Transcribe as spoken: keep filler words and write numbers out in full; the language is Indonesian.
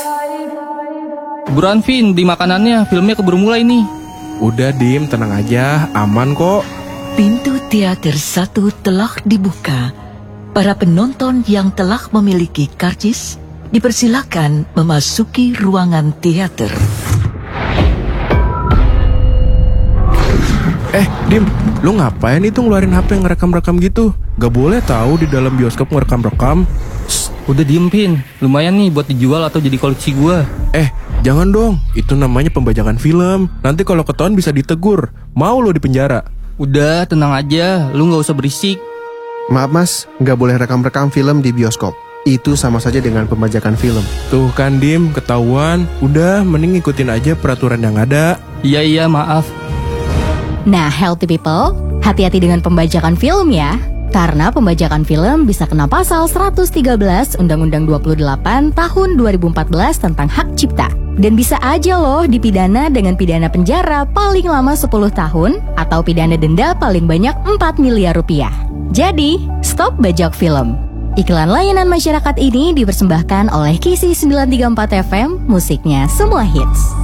Buruan Vin, beli makanannya, filmnya keburu mulai nih. Udah Dim, tenang aja, aman kok. Pintu teater satu telah dibuka. Para penonton yang telah memiliki karcis dipersilakan memasuki ruangan teater. Eh Dim, lu ngapain itu ngeluarin H P ngerekam-rekam gitu? Gak boleh tahu di dalam bioskop ngerekam-rekam. Udah diem Vin, lumayan nih buat dijual atau jadi koleksi gua. Eh, jangan dong, itu namanya pembajakan film. Nanti kalau ketahuan bisa ditegur. Mau lo di penjara? Udah, tenang aja, lu gak usah berisik. Maaf mas, nggak boleh rekam-rekam film di bioskop. Itu sama saja dengan pembajakan film. Tuh kan Dim, ketahuan. Udah, mending ikutin aja peraturan yang ada. Iya iya maaf. Nah, healthy people, hati-hati dengan pembajakan film ya. Karena pembajakan film bisa kena pasal seratus tiga belas Undang-Undang dua puluh delapan tahun dua ribu empat belas tentang hak cipta. Dan bisa aja loh dipidana dengan pidana penjara paling lama sepuluh tahun atau pidana denda paling banyak empat miliar rupiah. Jadi, stop bajak film. Iklan layanan masyarakat ini dipersembahkan oleh Kisi sembilan tiga empat F M, musiknya semua hits.